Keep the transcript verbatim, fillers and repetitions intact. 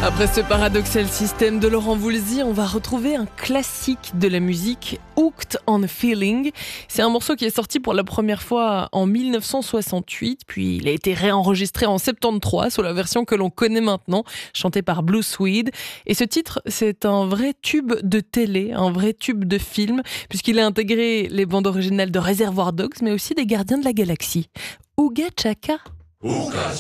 Après ce paradoxal système de Laurent Voulzy, on va retrouver un classique de la musique, Hooked on a Feeling. C'est un morceau qui est sorti pour la première fois en dix-neuf cent soixante-huit, puis il a été réenregistré en soixante-treize sous la version que l'on connaît maintenant, chantée par Blue Swede. Et ce titre, c'est un vrai tube de télé, un vrai tube de film, puisqu'il a intégré les bandes originales de Reservoir Dogs, mais aussi des Gardiens de la Galaxie. Ooga Chaka. Ooga